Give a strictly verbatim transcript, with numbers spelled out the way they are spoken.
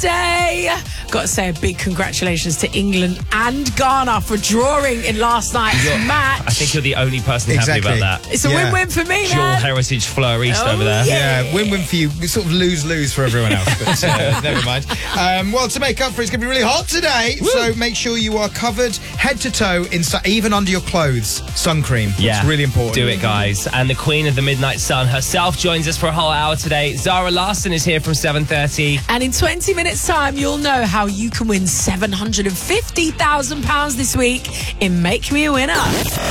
Wednesday. Got to say a big congratulations to England and Ghana for drawing in last night's You're, match. I think you're the only person Exactly. happy about that. It's a Yeah. win-win for me, Dual man. heritage Fleur East Oh, over there. yeah. Yeah, win-win for you. Sort of lose-lose for everyone else, but uh, never mind. Um, well, to make up for it, it's going to be really hot today, so make sure you are covered head to toe, in su- even under your clothes, sun cream. Yeah, It's really important. Do it, guys. And the Queen of the Midnight Sun herself joins us for a whole hour today. Zara Larsson is here from seven thirty. And in twenty minutes' time, you'll know how you can win seven hundred fifty thousand pounds this week in Make Me a Winner.